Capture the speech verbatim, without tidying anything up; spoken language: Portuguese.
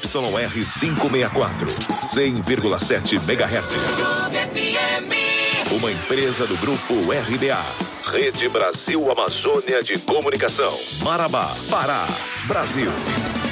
R quinhentos e sessenta e quatro, cem vírgula sete megahertz. Uma empresa do Grupo R B A. Rede Brasil Amazônia de Comunicação. Marabá, Pará, Brasil.